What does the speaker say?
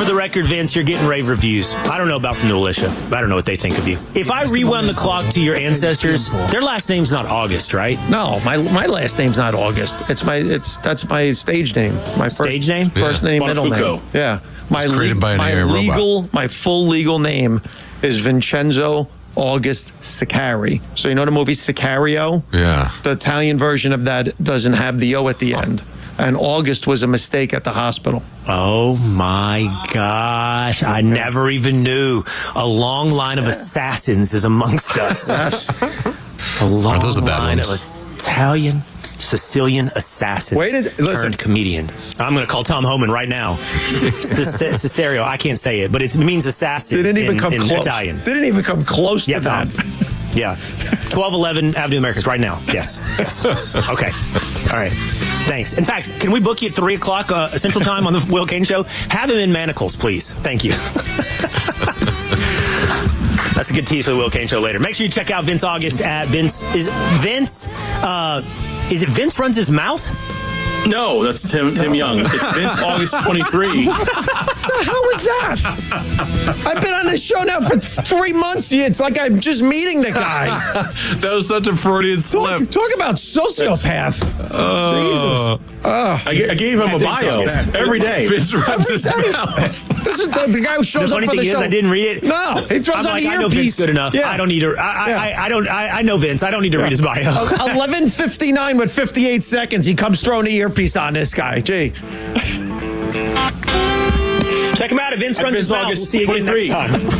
for the record, Vince, you're getting rave reviews. I don't know about from the militia. I don't know what they think of you. If I rewound the clock to your ancestors, their last name's not August, right? No, my last name's not August. That's my stage name. My stage name? First name, middle name. Yeah. My full legal name is Vincenzo August Sicari. So you know the movie Sicario? Yeah. The Italian version of that doesn't have the O at the end. And August was a mistake at the hospital. Oh, my gosh. I never even knew. A long line of assassins is amongst us. Yes. A long line of Italian, Sicilian assassins turned comedian. I'm going to call Tom Homan right now. Cesario, I can't say it, but it means assassin Didn't even come close. Italian. Didn't even come close to that. Yeah. 1211 Avenue Americas right now. Yes. Okay. All right. Thanks. In fact, can we book you at 3 o'clock Central Time on the Will Cain Show? Have him in manacles, please. Thank you. That's a good tease for the Will Cain Show later. Make sure you check out Vince August at Vince. Is it Vince Runs His Mouth? No, that's Tim Young. It's Vince August 23. What the hell is that? I've been on this show now for 3 months. It's like I'm just meeting the guy. That was such a Freudian slip. Talk about sociopath. Jesus. I gave him a bio every day. Vince Runs His Mouth. This is the guy who shows up for the show. I didn't read it. No, he throws on the earpiece. I know Vince good enough. Yeah. I don't need to. I know Vince. I don't need to read his bio. 11:59 with 58 seconds. He comes throwing the earpiece on this guy. Gee. Check him out at Vince Runs His Mouth. We'll see you again next time.